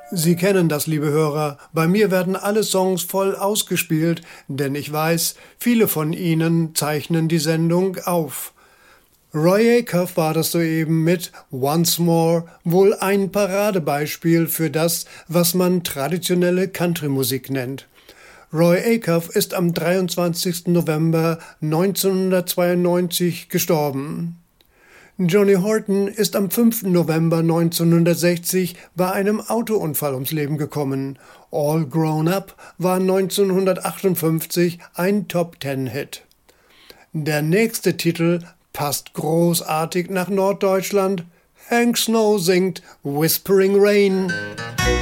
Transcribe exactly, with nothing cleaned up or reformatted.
Sie kennen das, liebe Hörer. Bei mir werden alle Songs voll ausgespielt, denn ich weiß, viele von Ihnen zeichnen die Sendung auf. Roy Acuff war das soeben mit Once More, wohl ein Paradebeispiel für das, was man traditionelle Country-Musik nennt. Roy Acuff ist am dreiundzwanzigsten November neunzehnhundertzweiundneunzig gestorben. Johnny Horton ist am fünften November neunzehnhundertsechzig bei einem Autounfall ums Leben gekommen. All Grown Up war neunzehnhundertachtundfünfzig ein Top-Ten-Hit. Der nächste Titel passt großartig nach Norddeutschland. Hank Snow singt Whispering Rain.